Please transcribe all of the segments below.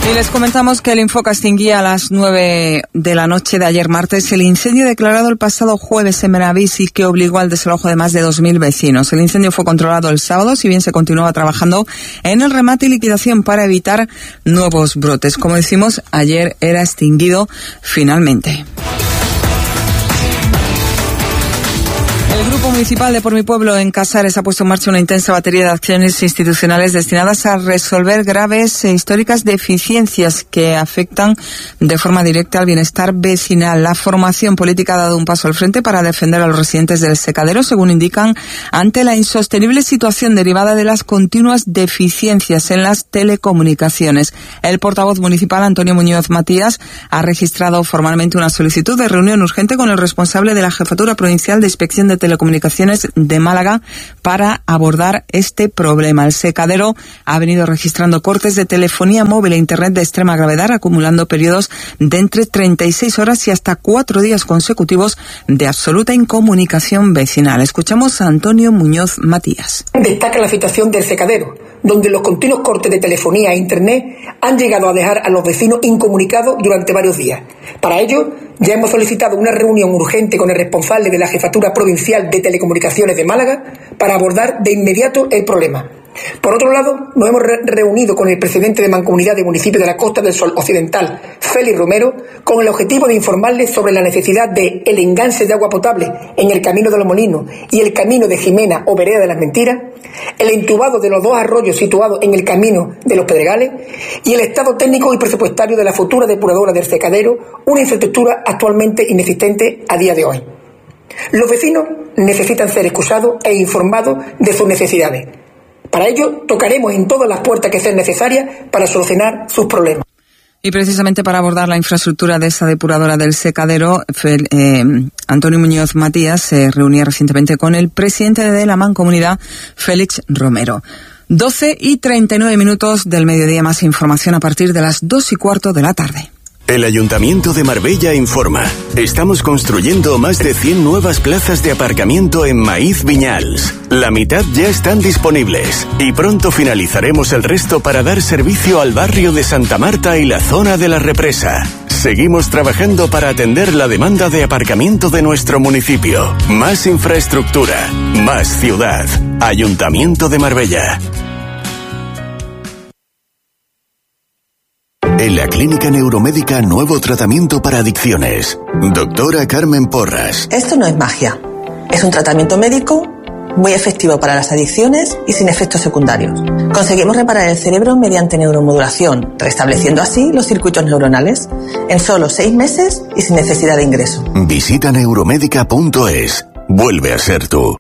Y les comentamos que el Infoca extinguía a las 9 de la noche de ayer martes el incendio declarado el pasado jueves en Benavís y que obligó al desalojo de más de 2.000 vecinos. El incendio fue controlado el sábado, si bien se continuaba trabajando en el remate y liquidación para evitar nuevos brotes. Como decimos, ayer era extinguido finalmente. El Grupo Municipal de Por Mi Pueblo en Casares ha puesto en marcha una intensa batería de acciones institucionales destinadas a resolver graves e históricas deficiencias que afectan de forma directa al bienestar vecinal. La formación política ha dado un paso al frente para defender a los residentes del Secadero, según indican, ante la insostenible situación derivada de las continuas deficiencias en las telecomunicaciones. El portavoz municipal, Antonio Muñoz Matías, ha registrado formalmente una solicitud de reunión urgente con el responsable de la Jefatura Provincial de Inspección de Telecomunicaciones de Málaga para abordar este problema. El Secadero ha venido registrando cortes de telefonía móvil e internet de extrema gravedad, acumulando periodos de entre 36 horas y hasta 4 días consecutivos de absoluta incomunicación vecinal. Escuchamos a Antonio Muñoz Matías. Destaca la situación del Secadero, donde los continuos cortes de telefonía e internet han llegado a dejar a los vecinos incomunicados durante varios días. Para ello, ya hemos solicitado una reunión urgente con el responsable de la Jefatura Provincial de Telecomunicaciones de Málaga para abordar de inmediato el problema. Por otro lado, nos hemos reunido con el presidente de Mancomunidad de Municipios de la Costa del Sol Occidental, Félix Romero, con el objetivo de informarles sobre la necesidad de el enganche de agua potable en el Camino de los Molinos y el Camino de Jimena o Vereda de las Mentiras, el entubado de los 2 arroyos situados en el Camino de los Pedregales y el estado técnico y presupuestario de la futura depuradora del Secadero, una infraestructura actualmente inexistente a día de hoy. Los vecinos necesitan ser escuchados e informados de sus necesidades. Para ello, tocaremos en todas las puertas que sean necesarias para solucionar sus problemas. Y precisamente para abordar la infraestructura de esa depuradora del Secadero, Antonio Muñoz Matías se reunía recientemente con el presidente de la Mancomunidad, Félix Romero. 12:39 del mediodía, más información a partir de las 2:15 de la tarde. El Ayuntamiento de Marbella informa. Estamos construyendo más de 100 nuevas plazas de aparcamiento en Maíz Viñals. La mitad ya están disponibles y pronto finalizaremos el resto para dar servicio al barrio de Santa Marta y la zona de la Represa. Seguimos trabajando para atender la demanda de aparcamiento de nuestro municipio. Más infraestructura, más ciudad. Ayuntamiento de Marbella. En la Clínica Neuromédica, nuevo tratamiento para adicciones. Doctora Carmen Porras. Esto no es magia. Es un tratamiento médico muy efectivo para las adicciones y sin efectos secundarios. Conseguimos reparar el cerebro mediante neuromodulación, restableciendo así los circuitos neuronales en solo 6 meses y sin necesidad de ingreso. Visita neuromédica.es. Vuelve a ser tú.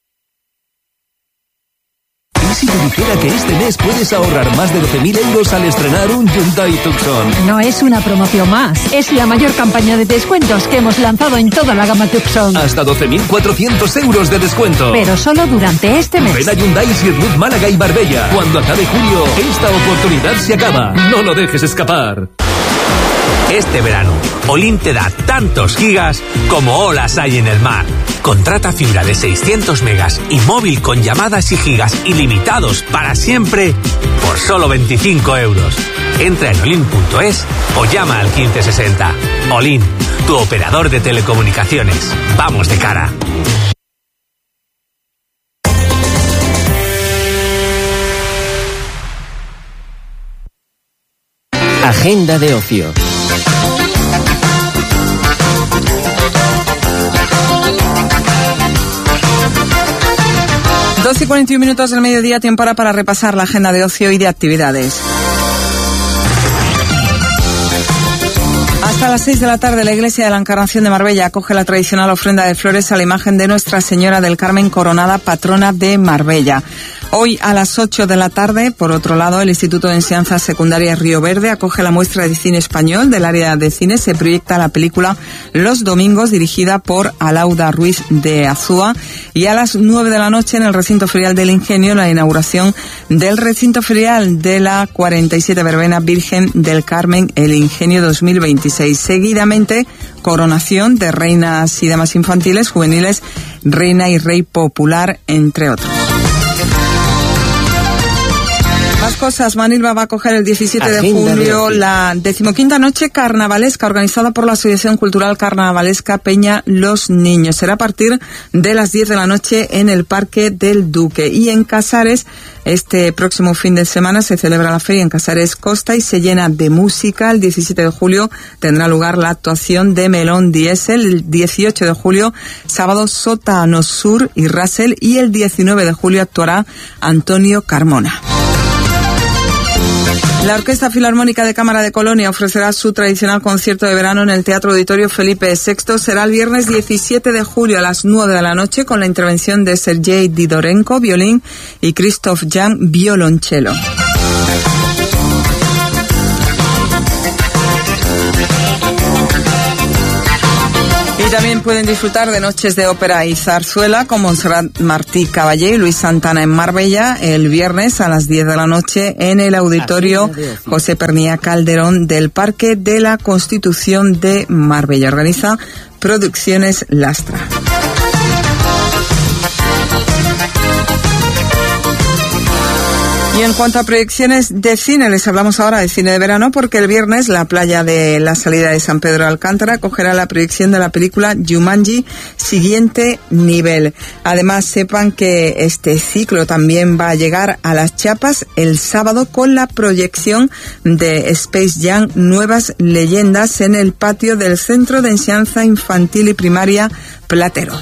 ¿Y si te dijera que este mes puedes ahorrar más de 12.000 euros al estrenar un Hyundai Tucson? No es una promoción más, es la mayor campaña de descuentos que hemos lanzado en toda la gama Tucson. Hasta 12.400 euros de descuento. Pero solo durante este mes. Ven a Hyundai Sirluz Málaga y Marbella. Cuando acabe julio, esta oportunidad se acaba. No lo dejes escapar. Este verano, Olin te da tantos gigas como olas hay en el mar. Contrata fibra de 600 megas y móvil con llamadas y gigas ilimitados para siempre por solo 25 euros. Entra en olin.es o llama al 1560. Olin, tu operador de telecomunicaciones. Vamos de cara. Agenda de ocio. Doce y 41 del mediodía, tiempo ahora para repasar la agenda de ocio y de actividades. Hasta las 6 de la tarde, la Iglesia de la Encarnación de Marbella acoge la tradicional ofrenda de flores a la imagen de Nuestra Señora del Carmen Coronada, patrona de Marbella. Hoy a las 8 de la tarde, por otro lado, el Instituto de Enseñanza Secundaria Río Verde acoge la muestra de cine español del área de cine. Se proyecta la película Los Domingos, dirigida por Alauda Ruiz de Azúa. Y a las 9 de la noche, en el Recinto Ferial del Ingenio, la inauguración del Recinto Ferial de la 47 Verbena Virgen del Carmen, el Ingenio 2026. Seguidamente, coronación de reinas y damas infantiles, juveniles, reina y rey popular, entre otros. Más cosas. Manilva va a acoger el 17 de julio la 15ª noche carnavalesca organizada por la Asociación Cultural Carnavalesca Peña Los Niños. Será a partir de las 10 de la noche en el Parque del Duque. Y en Casares, este próximo fin de semana se celebra la feria en Casares Costa y se llena de música. El 17 de julio tendrá lugar la actuación de Melón Diesel. El 18 de julio, sábado, Sótano Sur y Russell. Y el 19 de julio actuará Antonio Carmona. La Orquesta Filarmónica de Cámara de Colonia ofrecerá su tradicional concierto de verano en el Teatro Auditorio Felipe VI. Será el viernes 17 de julio a las 9 de la noche con la intervención de Sergei Didorenko, violín, y Christoph Jan, violonchelo. Y también pueden disfrutar de noches de ópera y zarzuela con Montserrat Martí Caballé y Luis Santana en Marbella el viernes a las 10 de la noche en el Auditorio José Pernía Calderón del Parque de la Constitución de Marbella. Organiza Producciones Lastra. Y en cuanto a proyecciones de cine, les hablamos ahora de cine de verano porque el viernes la playa de la salida de San Pedro de Alcántara acogerá la proyección de la película Jumanji Siguiente Nivel. Además, sepan que este ciclo también va a llegar a Las Chapas el sábado con la proyección de Space Jam Nuevas Leyendas en el patio del Centro de Enseñanza Infantil y Primaria Platero.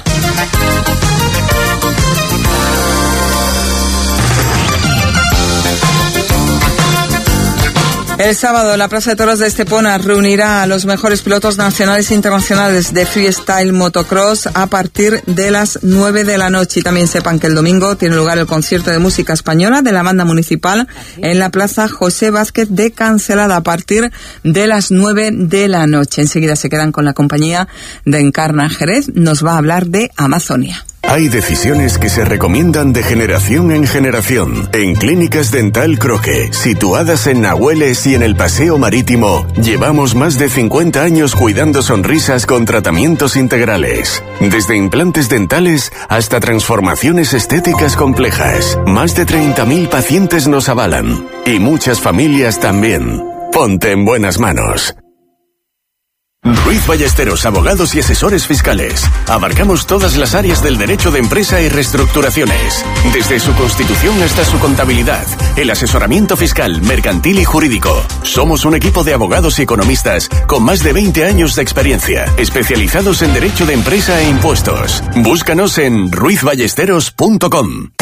El sábado, la Plaza de Toros de Estepona reunirá a los mejores pilotos nacionales e internacionales de freestyle motocross a partir de las 9 de la noche. Y también sepan que el domingo tiene lugar el concierto de música española de la banda municipal en la Plaza José Vázquez de Cancelada a partir de las 9 de la noche. Enseguida se quedan con la compañía de Encarna Jerez. Nos va a hablar de Amazonia. Hay decisiones que se recomiendan de generación en generación. En Clínicas Dental Croque, situadas en Nahueles y en el Paseo Marítimo, llevamos más de 50 años cuidando sonrisas con tratamientos integrales. Desde implantes dentales hasta transformaciones estéticas complejas. Más de 30.000 pacientes nos avalan. Y muchas familias también. Ponte en buenas manos. Ruiz Ballesteros, abogados y asesores fiscales. Abarcamos todas las áreas del derecho de empresa y reestructuraciones, desde su constitución hasta su contabilidad, el asesoramiento fiscal, mercantil y jurídico. Somos un equipo de abogados y economistas con más de 20 años de experiencia, especializados en derecho de empresa e impuestos. Búscanos en ruizballesteros.com.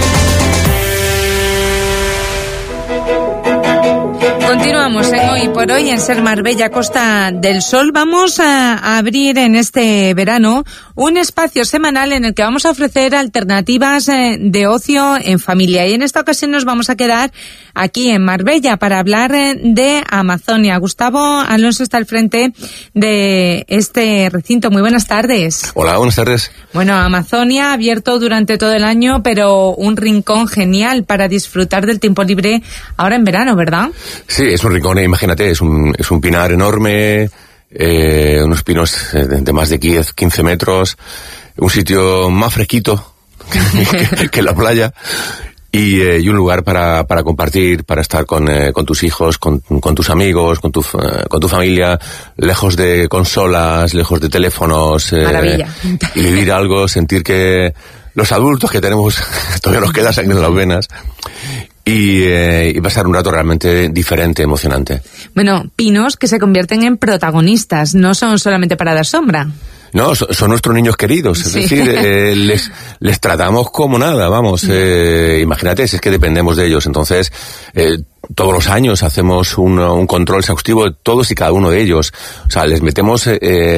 Continuamos en Hoy por Hoy en Ser Marbella, Costa del Sol. Vamos a abrir en este verano un espacio semanal en el que vamos a ofrecer alternativas de ocio en familia. Y en esta ocasión nos vamos a quedar aquí en Marbella para hablar de Amazonia. Gustavo Alonso está al frente de este recinto. Muy buenas tardes. Hola, buenas tardes. Bueno, Amazonia abierto durante todo el año, pero un rincón genial para disfrutar del tiempo libre ahora en verano, ¿verdad? Sí, es un rincón, imagínate, es un pinar enorme, unos pinos de más de 15 metros, un sitio más fresquito que la playa y un lugar para compartir, para estar con tus hijos, con tus amigos, con tu familia, lejos de consolas, lejos de teléfonos. Maravilla. Y vivir algo, sentir que los adultos que tenemos, todavía nos queda sangre en las venas. Y pasar un rato realmente diferente, emocionante. Bueno, pinos que se convierten en protagonistas, no son solamente para dar sombra. No, son nuestros niños queridos, es decir, les tratamos como nada, vamos, imagínate, si es que dependemos de ellos, entonces, todos los años hacemos un control exhaustivo de todos y cada uno de ellos, o sea, les metemos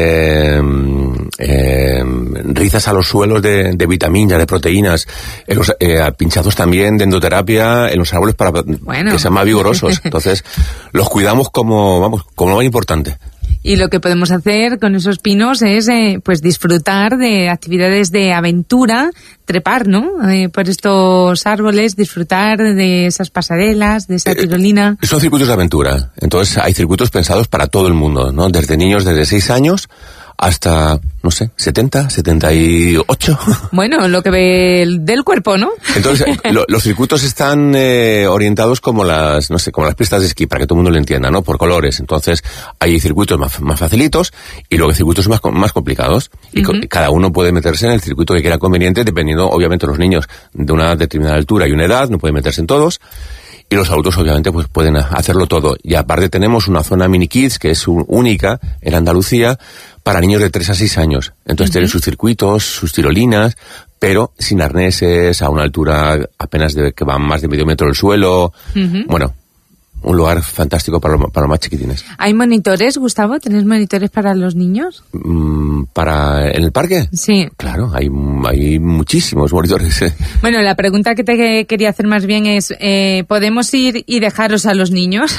rizas a los suelos de vitaminas, de proteínas, pinchados también de endoterapia en los árboles para que sean más vigorosos, entonces, los cuidamos como lo más importante. Y lo que podemos hacer con esos pinos es pues disfrutar de actividades de aventura, trepar, ¿no? Por estos árboles, disfrutar de esas pasarelas, de esa tirolina. Son circuitos de aventura. Entonces hay circuitos pensados para todo el mundo, ¿no? Desde niños desde 6 años hasta, no sé, 70, 78. Bueno, lo que ve del cuerpo, ¿no? Entonces, los circuitos están orientados como las pistas de esquí, para que todo el mundo lo entienda, ¿no? Por colores. Entonces, hay circuitos más facilitos y luego circuitos más complicados. Y cada uno puede meterse en el circuito que quiera conveniente, dependiendo, obviamente, los niños de una determinada altura y una edad, no pueden meterse en todos. Y los adultos, obviamente, pues pueden hacerlo todo. Y aparte tenemos una zona mini kids, que es única en Andalucía, para niños de 3 a 6 años. Entonces tienen sus circuitos, sus tirolinas, pero sin arneses, a una altura apenas que van más de medio metro del suelo. Bueno, un lugar fantástico para los más chiquitines. ¿Hay monitores, Gustavo? ¿Tenés monitores para los niños? ¿En el parque? Sí. Claro, hay muchísimos monitores. Bueno, la pregunta que te quería hacer más bien es, ¿podemos ir y dejaros a los niños?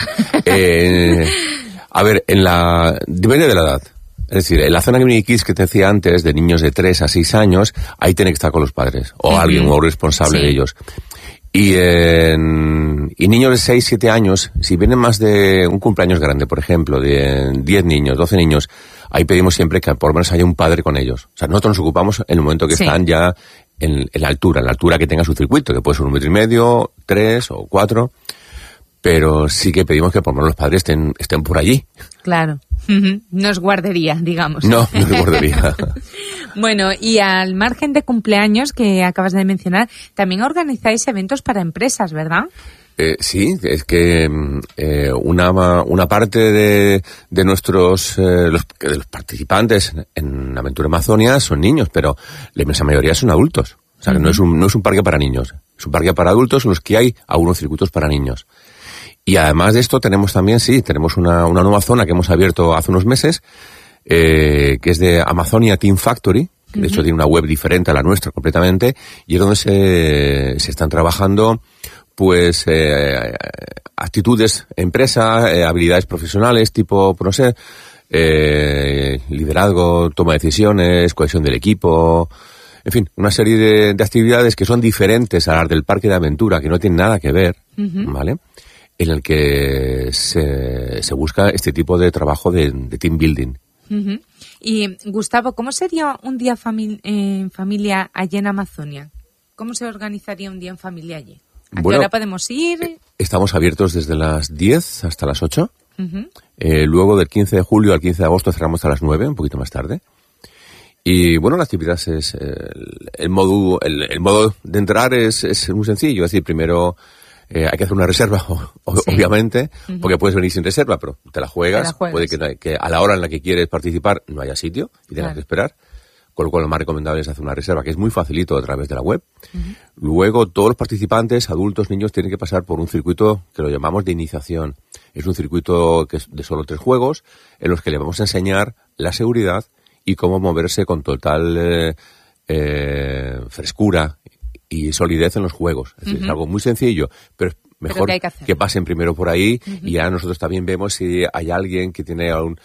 A ver, depende de la edad. Es decir, en la zona mini kids que te decía antes, de niños de 3 a 6 años, ahí tiene que estar con los padres, o alguien, o responsable de ellos. Y niños de 6, 7 años, si vienen más de un cumpleaños grande, por ejemplo, de 10 niños, 12 niños, ahí pedimos siempre que por lo menos haya un padre con ellos. O sea, nosotros nos ocupamos en el momento que están ya en la altura que tenga su circuito, que puede ser 1,5 metros, 3 o 4, pero sí que pedimos que por lo menos los padres estén por allí. Claro. No es guardería, digamos. No es guardería. Bueno, y al margen de cumpleaños que acabas de mencionar, también organizáis eventos para empresas, ¿verdad? Sí, es que una parte de nuestros de los participantes en Aventura Amazonia son niños, pero la inmensa mayoría son adultos. O sea, que no es un parque para niños, es un parque para adultos en los que hay algunos circuitos para niños. Y además de esto tenemos también, tenemos una nueva zona que hemos abierto hace unos meses, que es de Amazonia Team Factory, que de hecho tiene una web diferente a la nuestra completamente, y es donde se están trabajando pues actitudes empresa, habilidades profesionales tipo, no sé, liderazgo, toma de decisiones, cohesión del equipo, en fin, una serie de actividades que son diferentes a las del parque de aventura, que no tienen nada que ver, ¿vale? En el que se busca este tipo de trabajo de team building. Y, Gustavo, ¿cómo sería un día en familia allí en Amazonia? ¿Cómo se organizaría un día en familia allí? ¿A qué hora podemos ir? Estamos abiertos desde las 10 hasta las 8. Luego del 15 de julio al 15 de agosto cerramos a las 9, un poquito más tarde. Y bueno, la actividad es... el modo de entrar es muy sencillo. Es decir, primero... hay que hacer una reserva, obviamente, porque puedes venir sin reserva, pero te la juegas. Puede que a la hora en la que quieres participar no haya sitio y tengas que esperar, con lo cual lo más recomendable es hacer una reserva, que es muy facilito a través de la web. Luego, todos los participantes, adultos, niños, tienen que pasar por un circuito que lo llamamos de iniciación. Es un circuito que es de solo 3 juegos, en los que le vamos a enseñar la seguridad y cómo moverse con total frescura y solidez en los juegos. Es decir, es algo muy sencillo, pero es mejor que pasen primero por ahí y ya nosotros también vemos si hay alguien que tiene algún,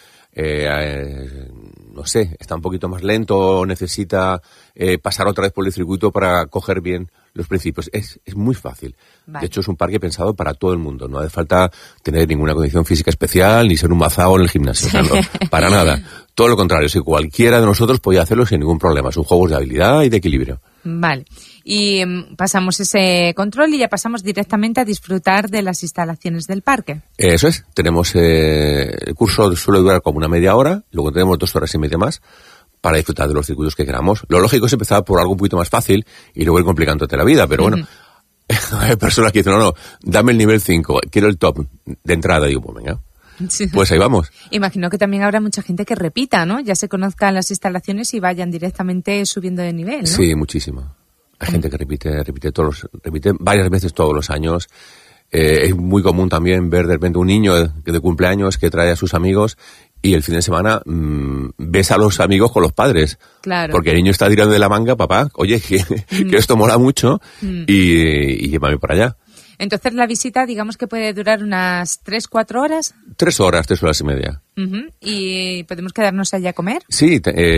no sé, está un poquito más lento o necesita pasar otra vez por el circuito para coger bien los principios. Es muy fácil. Vale. De hecho, es un parque pensado para todo el mundo. No hace falta tener ninguna condición física especial ni ser un mazao en el gimnasio. O sea, no, para nada. Todo lo contrario. Si cualquiera de nosotros puede hacerlo sin ningún problema. Son juegos de habilidad y de equilibrio. Vale. Y pasamos ese control y ya pasamos directamente a disfrutar de las instalaciones del parque. Eso es. Tenemos el curso suele durar como una media hora. Luego tenemos 2 horas y media más para disfrutar de los circuitos que queramos. Lo lógico es empezar por algo un poquito más fácil y luego ir complicándote la vida, pero bueno, hay personas que dicen, no, dame el nivel 5, quiero el top de entrada. Digo, pues venga, pues ahí vamos. Imagino que también habrá mucha gente que repita, ¿no? Ya se conozcan las instalaciones y vayan directamente subiendo de nivel, ¿no? Sí, muchísimo. Hay gente que repite varias veces todos los años. Es muy común también ver de repente un niño de cumpleaños que trae a sus amigos y el fin de semana ves a los amigos con los padres. Claro. Porque el niño está tirando de la manga, papá, oye, que esto mola mucho y llévame para allá. Entonces la visita, digamos que puede durar unas 3-4 horas. 3 horas, 3 horas y media. ¿Y podemos quedarnos allá a comer? Sí,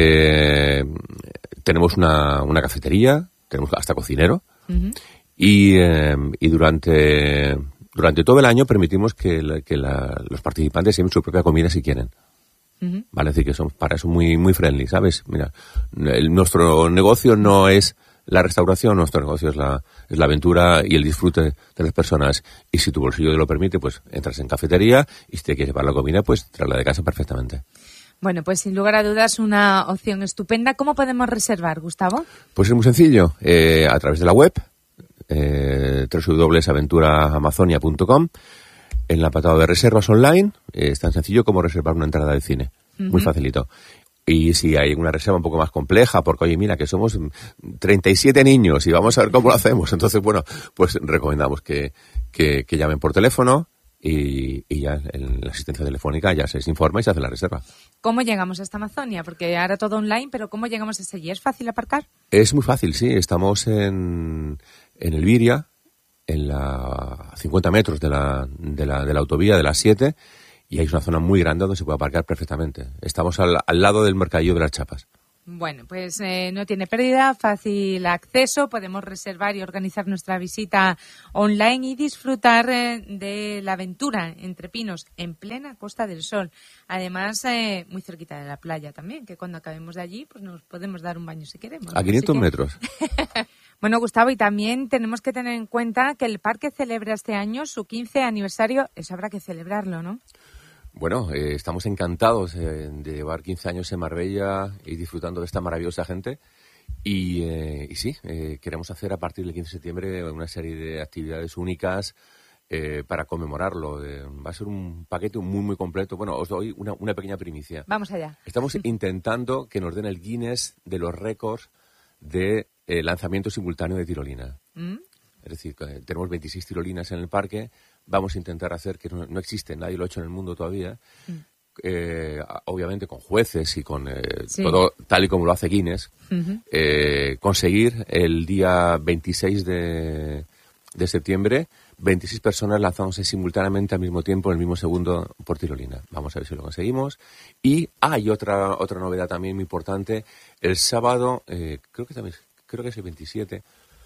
tenemos una cafetería, tenemos hasta cocinero y durante todo el año permitimos que los participantes lleven su propia comida si quieren. Vale, es decir, que somos para eso muy, muy friendly, ¿sabes? Mira, nuestro negocio no es la restauración, nuestro negocio es la aventura y el disfrute de las personas. Y si tu bolsillo te lo permite, pues entras en cafetería y si te quieres llevar la comida, pues traerla de casa perfectamente. Bueno, pues sin lugar a dudas una opción estupenda. ¿Cómo podemos reservar, Gustavo? Pues es muy sencillo, a través de la web, www.aventuramazonia.com. En el apartado de reservas online, es tan sencillo como reservar una entrada de cine. Muy facilito. Y si hay una reserva un poco más compleja, porque oye, mira, que somos 37 niños y vamos a ver cómo lo hacemos. Entonces, bueno, pues recomendamos que llamen por teléfono y ya en la asistencia telefónica ya se les informa y se hace la reserva. ¿Cómo llegamos hasta Amazonia? Porque ahora todo online, pero ¿cómo llegamos hasta allí? ¿Es fácil aparcar? Es muy fácil, sí. Estamos en el Viria, a 50 metros de la autovía de las 7, y hay una zona muy grande donde se puede aparcar perfectamente. Estamos al lado del mercadillo de las Chapas. Bueno, pues no tiene pérdida, fácil acceso, podemos reservar y organizar nuestra visita online y disfrutar de la aventura entre pinos en plena Costa del Sol. Además, muy cerquita de la playa también, que cuando acabemos de allí pues nos podemos dar un baño si queremos. A 500 metros. Bueno, Gustavo, y también tenemos que tener en cuenta que el parque celebra este año su 15 aniversario, eso habrá que celebrarlo, ¿no? Bueno, estamos encantados de llevar 15 años en Marbella y disfrutando de esta maravillosa gente. Y sí, queremos hacer a partir del 15 de septiembre una serie de actividades únicas para conmemorarlo. Va a ser un paquete muy, muy completo. Bueno, os doy una pequeña primicia. Vamos allá. Estamos intentando que nos den el Guinness de los récords de lanzamiento simultáneo de tirolina. Es decir, tenemos 26 tirolinas en el parque. Vamos a intentar hacer, que no existe, nadie lo ha hecho en el mundo todavía, obviamente con jueces y con todo tal y como lo hace Guinness, conseguir el día 26 de septiembre 26 personas lanzándose simultáneamente al mismo tiempo, en el mismo segundo, por tirolina. Vamos a ver si lo conseguimos. Y hay otra novedad también muy importante. El sábado, creo que es el 27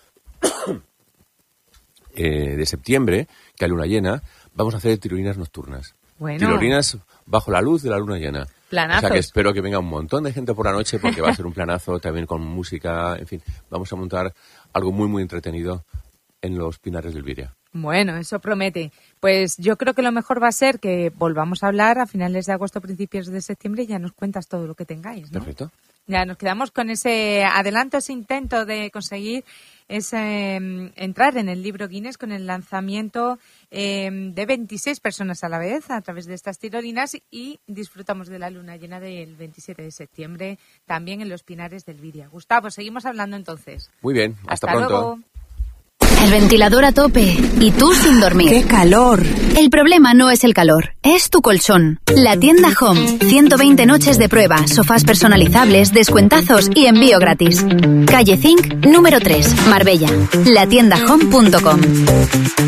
de septiembre, que a luna llena, vamos a hacer tirolinas nocturnas. Bueno. Tirolinas bajo la luz de la luna llena. Planazos. O sea que espero que venga un montón de gente por la noche, porque va a ser un planazo también con música. En fin, vamos a montar algo muy, muy entretenido en los Pinares del Viria. Bueno, eso promete. Pues yo creo que lo mejor va a ser que volvamos a hablar a finales de agosto, principios de septiembre, y ya nos cuentas todo lo que tengáis, ¿no? Perfecto. Ya nos quedamos con ese adelanto, ese intento de conseguir entrar en el libro Guinness con el lanzamiento de 26 personas a la vez a través de estas tirolinas, y disfrutamos de la luna llena del 27 de septiembre también en los Pinares del Viria. Gustavo, seguimos hablando entonces. Muy bien, hasta pronto. Luego. El ventilador a tope y tú sin dormir. ¡Qué calor! El problema no es el calor, es tu colchón. La tienda Home. 120 noches de prueba, sofás personalizables, descuentazos y envío gratis. Calle Zinc, número 3, Marbella. Latiendahome.com.